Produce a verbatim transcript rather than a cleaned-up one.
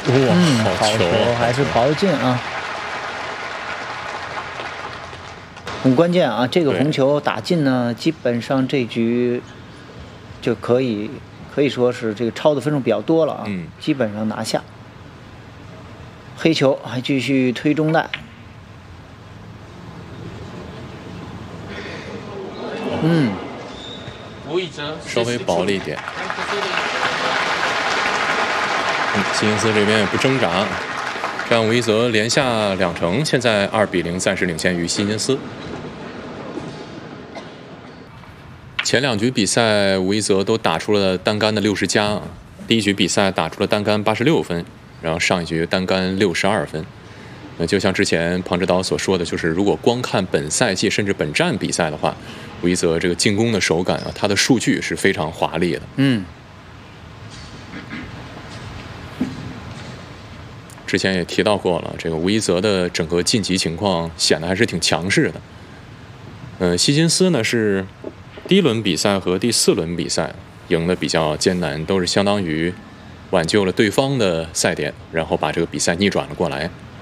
哇， 嗯， 好好球啊！ 还是跑得进啊，很关键啊！这个对红球打进呢，基本上这局就可以可以说是这个超的分数比较多了啊， 嗯基本上拿下。黑球还继续推中袋，嗯， 吴以哲稍微薄了一点。嗯，希金斯这边也不挣扎，让吴一泽连下两城，现在二比零暂时领先于希金斯。前两局比赛，吴一泽都打出了单杆的六十加，第一局比赛打出了单杆八十六分，然后上一局单杆六十二分。那就像之前庞指导所说的，就是如果光看本赛季甚至本站比赛的话，吴一泽这个进攻的手感啊，他的数据是非常华丽的。 嗯， 之前也提到过了，这个吴一泽的整个晋级情况显得还是挺强势的。呃，希金斯呢是第一轮比赛和第四轮比赛赢得比较艰难，都是相当于挽救了对方的赛点，然后把这个比赛逆转了过来。